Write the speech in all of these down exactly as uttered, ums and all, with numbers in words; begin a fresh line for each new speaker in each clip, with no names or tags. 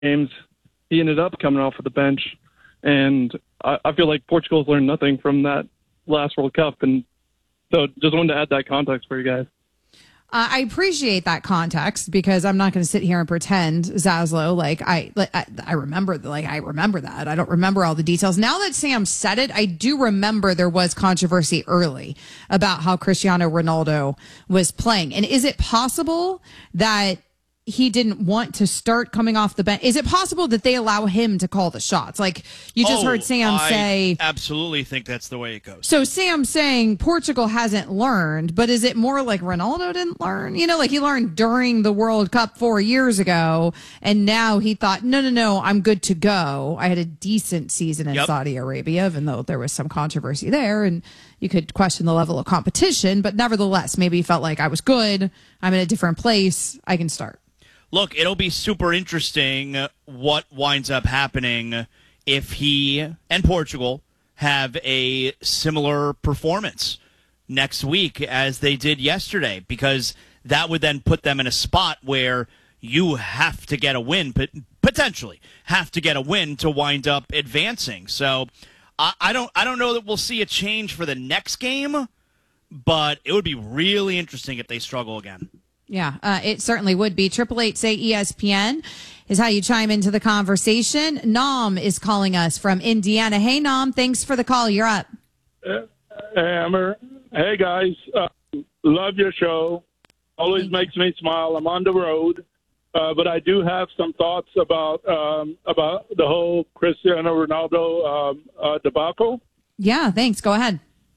games, he ended up coming off of the bench. And I, I feel like Portugal's learned nothing from that last World Cup. And so just wanted to add that context for you guys.
Uh, I appreciate that context because I'm not going to sit here and pretend, Zaslow, like I, like I, I remember, like I remember that. I don't remember all the details. Now that Sam said it, I do remember there was controversy early about how Cristiano Ronaldo was playing. And is it possible that he didn't want to start coming off the bench? Is it possible that they allow him to call the shots? Like you just
oh,
heard Sam
I
say.
Absolutely think that's the way it goes.
So Sam saying Portugal hasn't learned, but is it more like Ronaldo didn't learn? You know, like he learned during the World Cup four years ago, and now he thought, no, no, no, I'm good to go. I had a decent season in
yep.
Saudi Arabia, even though there was some controversy there, and you could question the level of competition, but nevertheless, maybe he felt like I was good. I'm in a different place. I can start.
Look, it'll be super interesting what winds up happening if he and Portugal have a similar performance next week as they did yesterday, because that would then put them in a spot where you have to get a win, but potentially have to get a win to wind up advancing. So I, I don't, I don't know that we'll see a change for the next game, but it would be really interesting if they struggle again.
Yeah, uh, it certainly would be. Triple eight say E S P N is how you chime into the conversation. Nam is calling us from Indiana. Hey, Nam, thanks for the call. You're up.
Hey, Amber. Hey, guys. Uh, love your show. Always makes me smile. I'm on the road, uh, but I do have some thoughts about um, about the whole Cristiano Ronaldo um, uh, debacle.
Yeah, thanks. Go ahead.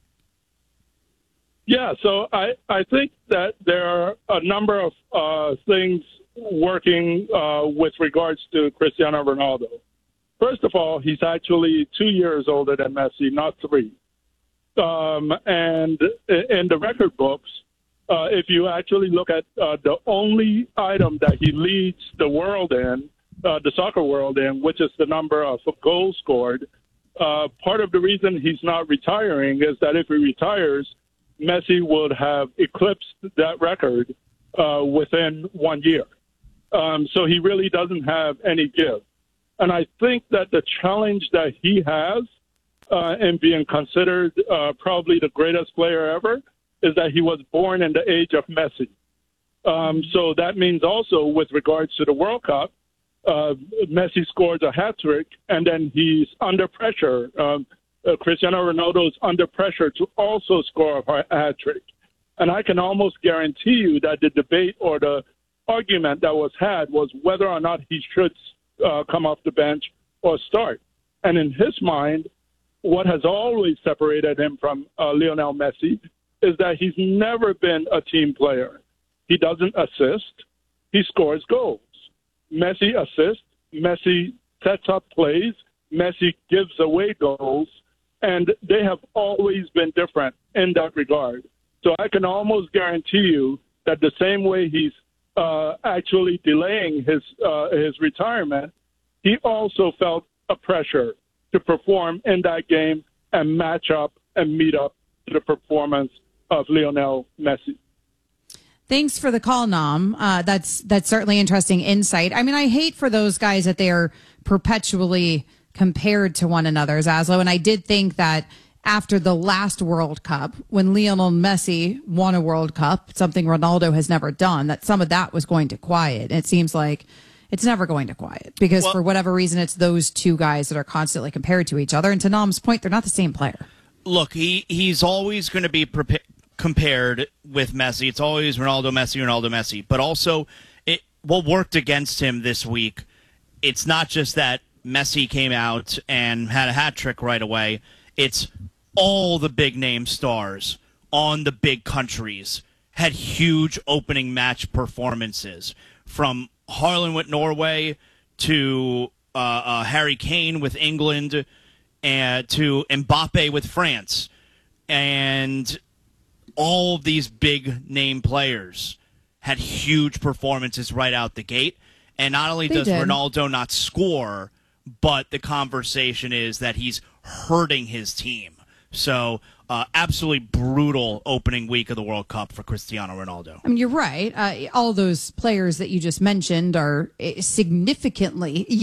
Yeah, so I, I think that there are a number of uh, things working uh, with regards to Cristiano Ronaldo. First of all, he's actually two years older than Messi, not three. Um, and in the record books, uh, if you actually look at uh, the only item that he leads the world in, uh, the soccer world in, which is the number of goals scored, uh, part of the reason he's not retiring is that if he retires, Messi would have eclipsed that record uh, within one year. Um, so he really doesn't have any give. And I think that the challenge that he has uh, in being considered uh, probably the greatest player ever is that he was born in the age of Messi. Um, so that means also with regards to the World Cup, uh, Messi scores a hat trick and then he's under pressure. Um, Uh, Cristiano Ronaldo is under pressure to also score a hat trick. And I can almost guarantee you that the debate or the argument that was had was whether or not he should uh, come off the bench or start. And in his mind, what has always separated him from uh, Lionel Messi is that he's never been a team player. He doesn't assist. He scores goals. Messi assists. Messi sets up plays. Messi gives away goals. And they have always been different in that regard. So I can almost guarantee you that the same way he's uh, actually delaying his uh, his retirement, he also felt a pressure to perform in that game and match up and meet up to the performance of Lionel Messi.
Thanks for the call, Nam. Uh, that's that's certainly interesting insight. I mean, I hate for those guys that they are perpetually compared to one another, Zaslow. And I did think that after the last World Cup, when Lionel Messi won a World Cup, something Ronaldo has never done, that some of that was going to quiet. And it seems like it's never going to quiet because well, for whatever reason, it's those two guys that are constantly compared to each other. And to Nam's point, they're not the same player.
Look, he, he's always going to be prepa- compared with Messi. It's always Ronaldo, Messi, Ronaldo, Messi. But also, it, what worked against him this week, it's not just that Messi came out and had a hat trick right away. It's all the big name stars on the big countries had huge opening match performances, from Haaland with Norway to uh, uh, Harry Kane with England and to Mbappe with France. And all of these big name players had huge performances right out the gate. And not only
they
does
did.
Ronaldo not score, but the conversation is that he's hurting his team. So uh, uh, absolutely brutal opening week of the World Cup for Cristiano Ronaldo.
I mean, you're right. Uh, all those players that you just mentioned are significantly